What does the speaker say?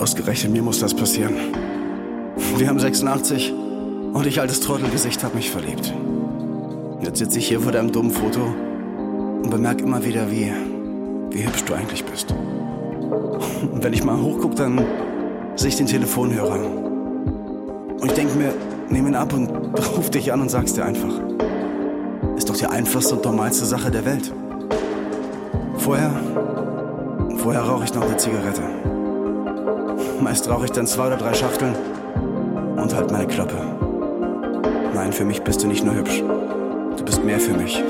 Ausgerechnet mir muss das passieren. Wir haben 86 und ich, altes Trottelgesicht, hab mich verliebt. Jetzt sitze ich hier vor deinem dummen Foto und bemerke immer wieder, wie hübsch du eigentlich bist. Und wenn ich mal hochgucke, dann sehe ich den Telefonhörer. Und ich denke mir, nehm ihn ab und ruf dich an und sag's dir einfach. Ist doch die einfachste und normalste Sache der Welt. Vorher rauche ich noch eine Zigarette. Meist rauche ich dann 2 oder 3 Schachteln und halt meine Klappe. Nein, für mich bist du nicht nur hübsch. Du bist mehr für mich.